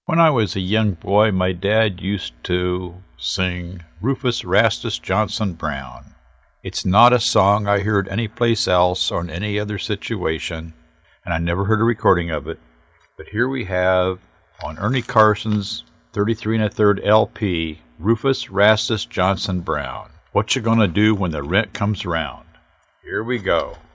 When I was a young boy, my dad used to sing Rufus Rastus Johnson Brown. It's not a song I heard anyplace else or in any other situation, and I never heard a recording of it. But here we have, on Ernie Carson's 33 1/3 LP, Rufus Rastus Johnson Brown. What you gonna do when the rent comes round? Here we go.